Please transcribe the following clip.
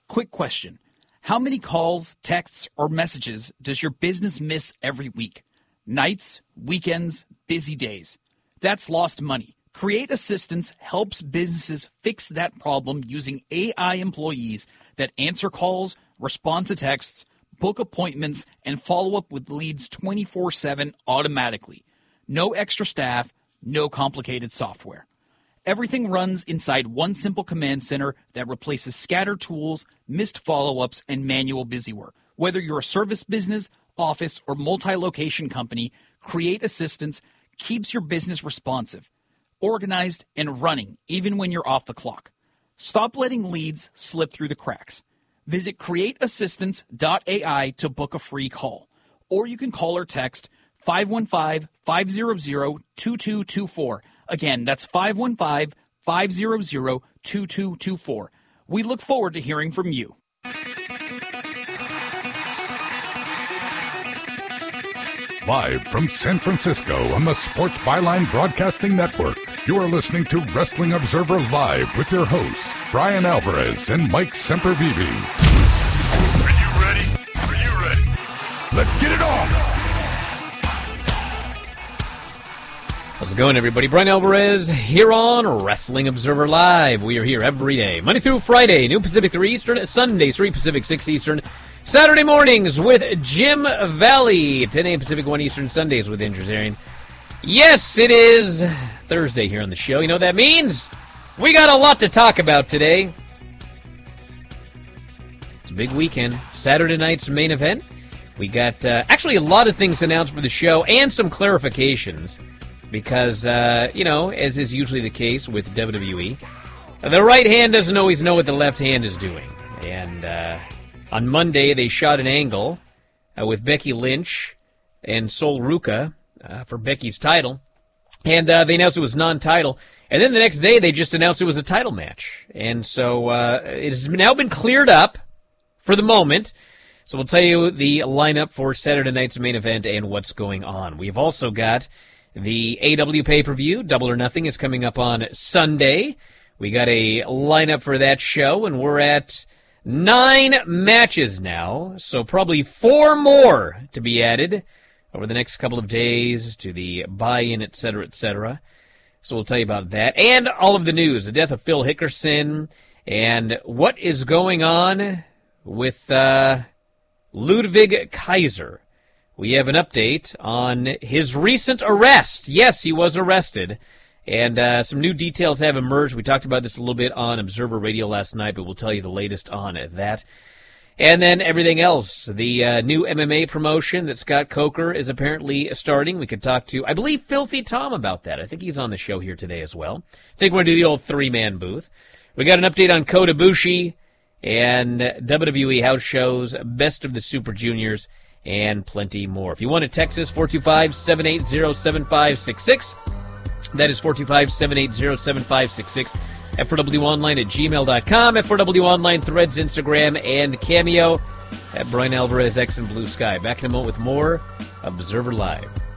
Quick question. How many calls, texts, or messages does your business miss every week? Nights, weekends, busy days. That's lost money. Create Assistance helps businesses fix that problem using AI employees that answer calls, respond to texts, book appointments, and follow up with leads 24/7 automatically. No extra staff, no complicated software. Everything runs inside one simple command center that replaces scattered tools, missed follow-ups, and manual busywork. Whether you're a service business, office, or multi-location company, Create Assistance keeps your business responsive, organized, and running even when you're off the clock. Stop letting leads slip through the cracks. Visit createassistance.ai to book a free call. Or you can call or text 515-500-2224. Again, that's 515-500-2224. We look forward to hearing from you. Live from San Francisco on the Sports Byline Broadcasting Network, you are listening to Wrestling Observer Live with your hosts, Brian Alvarez and Mike Sempervive. Are you ready? Are you ready? Let's get it on! How's it going, everybody? Brian Alvarez here on Wrestling Observer Live. We are here every day, Monday through Friday, noon Pacific 3 Eastern, Sunday 3 Pacific 6 Eastern, Saturday mornings with Jim Valley, 10 a.m. Pacific 1 Eastern, Sundays with Andrew Zarian. Yes, it is Thursday here on the show. You know what that means? We got a lot to talk about today. It's a big weekend. Saturday night's main event. We got actually a lot of things announced for the show and some clarifications. Because, as is usually the case with WWE, the right hand doesn't always know what the left hand is doing. And on Monday, they shot an angle with Becky Lynch and Sol Ruca for Becky's title. And they announced it was non-title. And then the next day, they just announced it was a title match. And so it has now been cleared up for the moment. So we'll tell you the lineup for Saturday night's main event and what's going on. We've also got the AW pay-per-view, Double or Nothing, is coming up on Sunday. We got a lineup for that show, and we're at 9 matches now, so probably 4 more to be added over the next couple of days to the buy-in, etc., etc. So we'll tell you about that. And all of the news, the death of Phil Hickerson, and what is going on with Ludwig Kaiser. We have an update on his recent arrest. Yes, he was arrested. And some new details have emerged. We talked about this a little bit on Observer Radio last night, but we'll tell you the latest on that. And then everything else. The new MMA promotion that Scott Coker is apparently starting. We could talk to, I believe, Filthy Tom about that. I think he's on the show here today as well. I think we're going to do the old 3-man booth. We got an update on Kota Ibushi and WWE house shows, Best of the Super Juniors, and plenty more. If you want to text us, 425-780-7566. That is 425-780-7566. F4W Online at gmail.com. F4W Online, Threads, Instagram, and Cameo at Brian Alvarez X and Blue Sky. Back in a moment with more Observer Live.